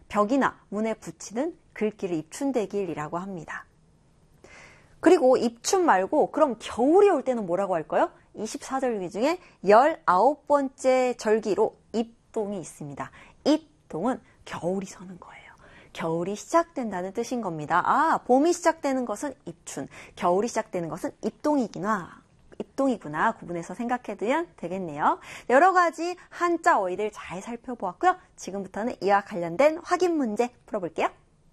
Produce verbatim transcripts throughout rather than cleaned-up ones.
벽이나 문에 붙이는 글귀를 입춘대길이라고 합니다. 그리고 입춘 말고 그럼 겨울이 올 때는 뭐라고 할까요? 이십사 절기 중에 열아홉 번째 절기로 입동이 있습니다. 입동은 겨울이 서는 거예요. 겨울이 시작된다는 뜻인 겁니다. 아, 봄이 시작되는 것은 입춘, 겨울이 시작되는 것은 입동이구나. 입동이구나 구분해서 생각해두면 되겠네요. 여러 가지 한자 어휘를 잘 살펴보았고요. 지금부터는 이와 관련된 확인 문제 풀어볼게요.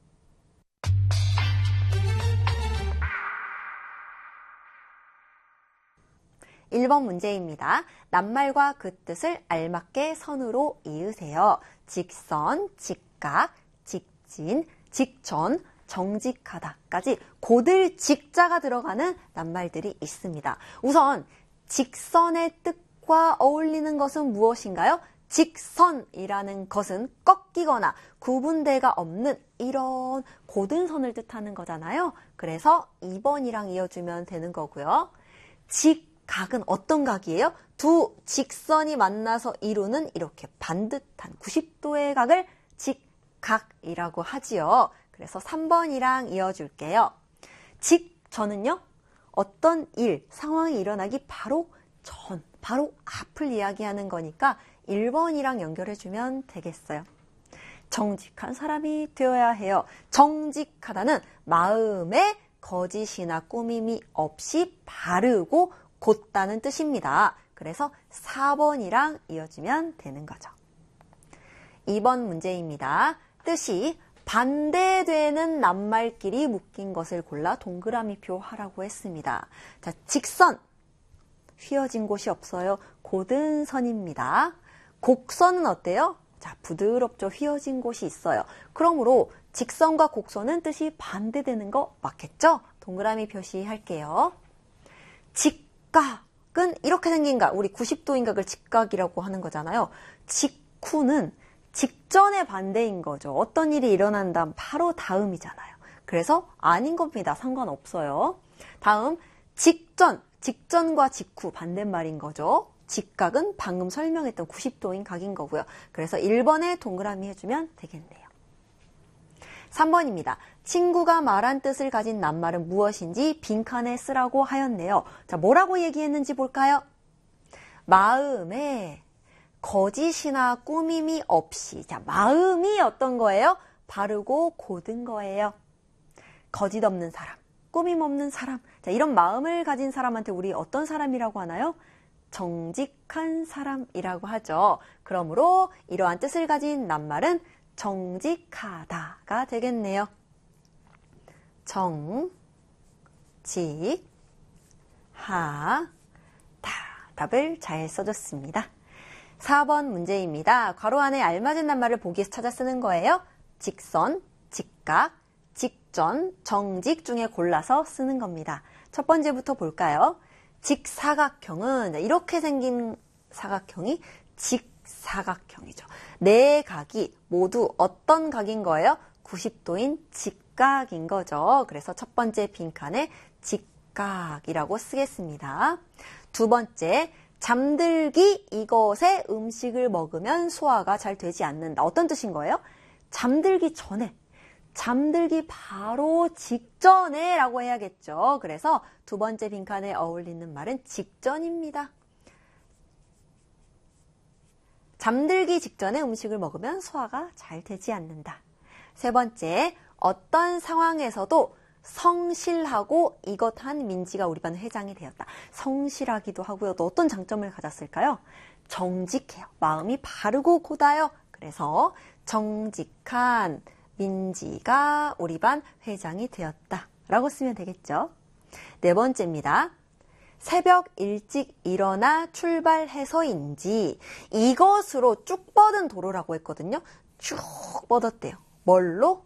일 번 문제입니다. 낱말과 그 뜻을 알맞게 선으로 이으세요. 직선, 직각, 직진, 직전, 정직하다까지 고들 직자가 들어가는 낱말들이 있습니다. 우선 직선의 뜻과 어울리는 것은 무엇인가요? 직선이라는 것은 꺾이거나 구분대가 없는 이런 고든 선을 뜻하는 거잖아요. 그래서 이 번이랑 이어주면 되는 거고요. 직각은 어떤 각이에요? 두 직선이 만나서 이루는 이렇게 반듯한 구십 도의 각을 직각이라고 하지요. 그래서 삼 번이랑 이어줄게요. 직전은요, 어떤 일, 상황이 일어나기 바로 전, 바로 앞을 이야기하는 거니까 일 번이랑 연결해주면 되겠어요. 정직한 사람이 되어야 해요. 정직하다는 마음에 거짓이나 꾸밈이 없이 바르고 곧다는 뜻입니다. 그래서 사 번이랑 이어주면 되는 거죠. 이 번 문제입니다. 뜻이 반대되는 낱말끼리 묶인 것을 골라 동그라미표 하라고 했습니다. 자, 직선, 휘어진 곳이 없어요. 고든 선입니다. 곡선은 어때요? 자, 부드럽죠. 휘어진 곳이 있어요. 그러므로 직선과 곡선은 뜻이 반대되는 거 맞겠죠? 동그라미 표시할게요. 직각은 이렇게 생긴 각, 우리 구십 도인 각을 직각이라고 하는 거잖아요. 직후는 직전의 반대인 거죠. 어떤 일이 일어난 다음 바로 다음이잖아요. 그래서 아닌 겁니다. 상관없어요. 다음 직전, 직전과 직후 반대말인 거죠. 직각은 방금 설명했던 구십 도인 각인 거고요. 그래서 일 번에 동그라미 해주면 되겠네요. 삼 번입니다. 친구가 말한 뜻을 가진 낱말은 무엇인지 빈칸에 쓰라고 하였네요. 자, 뭐라고 얘기했는지 볼까요? 마음에 거짓이나 꾸밈이 없이. 자, 마음이 어떤 거예요? 바르고 곧은 거예요. 거짓 없는 사람, 꾸밈 없는 사람. 자, 이런 마음을 가진 사람한테 우리 어떤 사람이라고 하나요? 정직한 사람이라고 하죠. 그러므로 이러한 뜻을 가진 낱말은 정직하다가 되겠네요. 정, 직, 하, 다. 답을 잘 써줬습니다. 사 번 문제입니다. 괄호 안에 알맞은 낱말을 보기 위해서 찾아 쓰는 거예요. 직선, 직각, 직전, 정직 중에 골라서 쓰는 겁니다. 첫 번째부터 볼까요? 직사각형은 이렇게 생긴 사각형이 직사각형이죠. 네 각이 모두 어떤 각인 거예요? 구십 도인 직각인 거죠. 그래서 첫 번째 빈칸에 직각이라고 쓰겠습니다. 두 번째, 잠들기 이것에 음식을 먹으면 소화가 잘 되지 않는다. 어떤 뜻인 거예요? 잠들기 전에, 잠들기 바로 직전에 라고 해야겠죠. 그래서 두 번째 빈칸에 어울리는 말은 직전입니다. 잠들기 직전에 음식을 먹으면 소화가 잘 되지 않는다. 세 번째, 어떤 상황에서도 성실하고 이것한 민지가 우리 반 회장이 되었다. 성실하기도 하고요. 또 어떤 장점을 가졌을까요? 정직해요. 마음이 바르고 곧아요. 그래서 정직한 민지가 우리 반 회장이 되었다. 라고 쓰면 되겠죠. 네 번째입니다. 새벽 일찍 일어나 출발해서인지 이것으로 쭉 뻗은 도로라고 했거든요. 쭉 뻗었대요. 뭘로?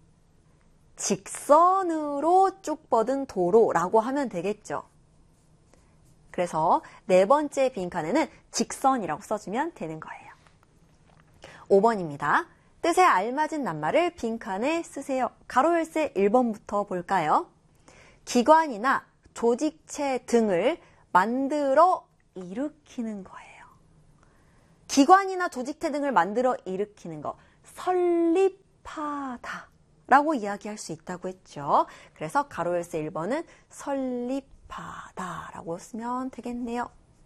직선으로 쭉 뻗은 도로라고 하면 되겠죠. 그래서 네 번째 빈칸에는 직선이라고 써주면 되는 거예요. 오 번입니다. 뜻에 알맞은 낱말을 빈칸에 쓰세요. 가로 열쇠 일 번부터 볼까요? 기관이나 조직체 등을 만들어 일으키는 거예요. 기관이나 조직체 등을 만들어 일으키는 거. 설립 라고 이야기할 수 있다고 했죠. 그래서 가로 열쇠 일 번은 설립하다 라고 쓰면 되겠네요.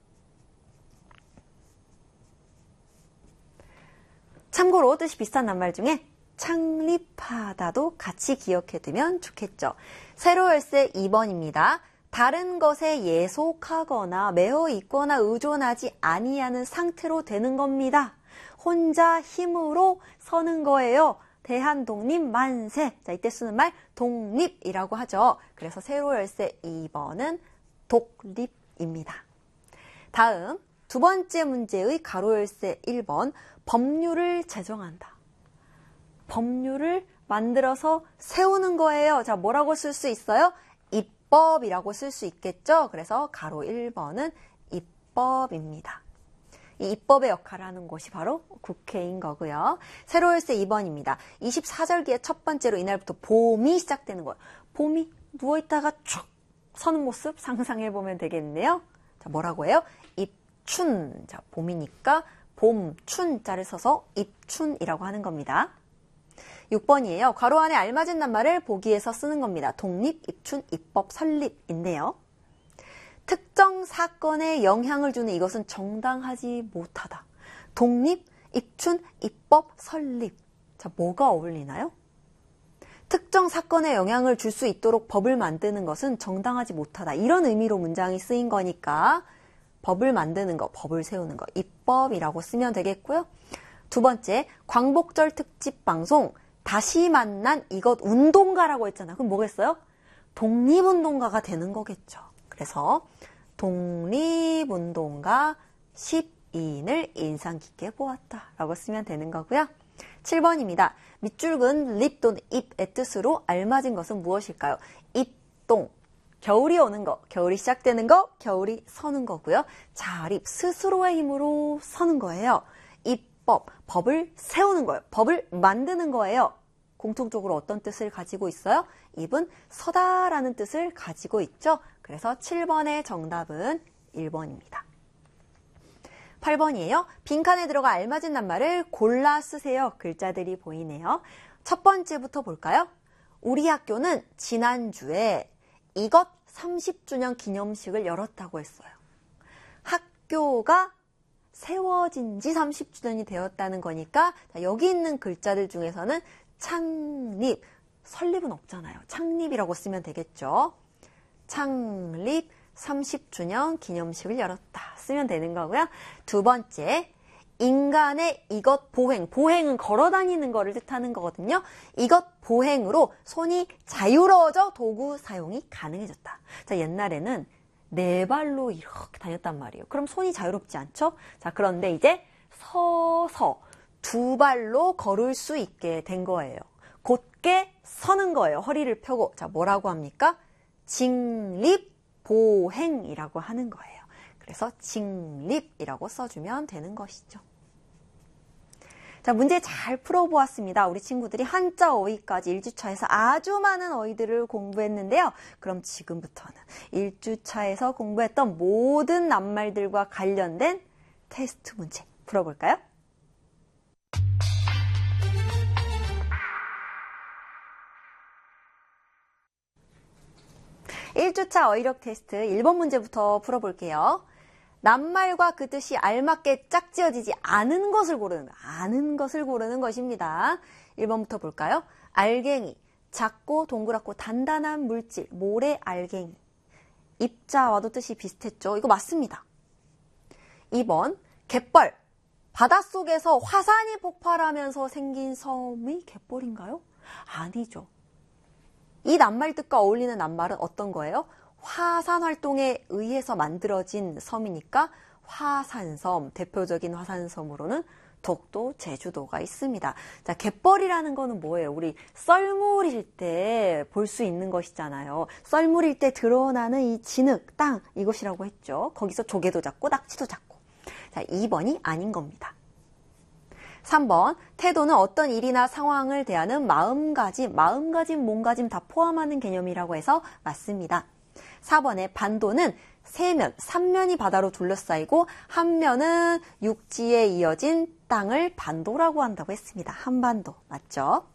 참고로 뜻이 비슷한 낱말 중에 창립하다도 같이 기억해두면 좋겠죠. 세로 열쇠 이 번입니다. 다른 것에 예속하거나 매어 있거나 의존하지 아니하는 상태로 되는 겁니다. 혼자 힘으로 서는 거예요. 대한독립 만세. 자, 이때 쓰는 말 독립이라고 하죠. 그래서 세로 열쇠 이 번은 독립입니다. 다음 두 번째 문제의 가로 열쇠 일 번 법률을 제정한다. 법률을 만들어서 세우는 거예요. 자, 뭐라고 쓸 수 있어요? 입법이라고 쓸 수 있겠죠. 그래서 가로 일 번은 입법입니다. 이 입법의 역할을 하는 곳이 바로 국회인 거고요. 세로 열쇠 이 번입니다. 이십사 절기의 첫 번째로 이날부터 봄이 시작되는 거예요. 봄이 누워있다가 쭉 서는 모습 상상해보면 되겠네요. 자, 뭐라고 해요? 입춘. 자, 봄이니까 봄, 춘자를 써서 입춘이라고 하는 겁니다. 육 번이에요. 괄호 안에 알맞은 낱말을 보기에서 쓰는 겁니다. 독립, 입춘, 입법, 설립인데요. 특정 사건에 영향을 주는 이것은 정당하지 못하다. 독립, 입춘, 입법, 설립. 자, 뭐가 어울리나요? 특정 사건에 영향을 줄 수 있도록 법을 만드는 것은 정당하지 못하다. 이런 의미로 문장이 쓰인 거니까 법을 만드는 거, 법을 세우는 거, 입법이라고 쓰면 되겠고요. 두 번째, 광복절 특집 방송 다시 만난 이것 운동가라고 했잖아요. 그럼 뭐겠어요? 독립운동가가 되는 거겠죠. 그래서 독립운동가 십인을 인상 깊게 보았다 라고 쓰면 되는 거고요. 칠 번입니다. 밑줄근 립 또는 입의 뜻으로 알맞은 것은 무엇일까요? 입동, 겨울이 오는 거, 겨울이 시작되는 거, 겨울이 서는 거고요. 자립, 스스로의 힘으로 서는 거예요. 입법, 법을 세우는 거예요. 법을 만드는 거예요. 공통적으로 어떤 뜻을 가지고 있어요? 입은 서다라는 뜻을 가지고 있죠. 그래서 칠 번의 정답은 일 번입니다. 팔 번이에요. 빈칸에 들어가 알맞은 낱말을 골라 쓰세요. 글자들이 보이네요. 첫 번째부터 볼까요? 우리 학교는 지난주에 이것 삼십 주년 기념식을 열었다고 했어요. 학교가 세워진 지 삼십 주년이 되었다는 거니까 여기 있는 글자들 중에서는 창립, 설립은 없잖아요. 창립이라고 쓰면 되겠죠. 창립 삼십 주년 기념식을 열었다 쓰면 되는 거고요. 두 번째, 인간의 이것 보행, 보행은 걸어다니는 거를 뜻하는 거거든요. 이것 보행으로 손이 자유로워져 도구 사용이 가능해졌다. 자, 옛날에는 네 발로 이렇게 다녔단 말이에요. 그럼 손이 자유롭지 않죠? 자, 그런데 이제 서서 두 발로 걸을 수 있게 된 거예요. 곧게 서는 거예요. 허리를 펴고. 자, 뭐라고 합니까? 직립보행이라고 하는 거예요. 그래서 직립이라고 써주면 되는 것이죠. 자, 문제 잘 풀어보았습니다. 우리 친구들이 한자 어휘까지 일 주차에서 아주 많은 어휘들을 공부했는데요. 그럼 지금부터는 일 주차에서 공부했던 모든 낱말들과 관련된 테스트 문제 풀어볼까요? 일 주차 어휘력 테스트 일 번 문제부터 풀어볼게요. 낱말과 그 뜻이 알맞게 짝지어지지 않은 것을 고르는, 아는 것을 고르는 것입니다. 일 번부터 볼까요? 알갱이, 작고 동그랗고 단단한 물질, 모래 알갱이. 입자와도 뜻이 비슷했죠. 이거 맞습니다. 이 번, 갯벌. 바닷속에서 화산이 폭발하면서 생긴 섬이 갯벌인가요? 아니죠. 이 낱말 뜻과 어울리는 낱말은 어떤 거예요? 화산 활동에 의해서 만들어진 섬이니까 화산섬, 대표적인 화산섬으로는 독도, 제주도가 있습니다. 자, 갯벌이라는 거는 뭐예요? 우리 썰물일 때 볼 수 있는 것이잖아요. 썰물일 때 드러나는 이 진흙, 땅, 이것이라고 했죠. 거기서 조개도 잡고 낙지도 잡고. 자, 이 번이 아닌 겁니다. 삼 번, 태도는 어떤 일이나 상황을 대하는 마음가짐, 마음가짐, 몸가짐 다 포함하는 개념이라고 해서 맞습니다. 사 번의 반도는 세 면, 삼 면이 바다로 둘러싸이고 한 면은 육지에 이어진 땅을 반도라고 한다고 했습니다. 한반도, 맞죠?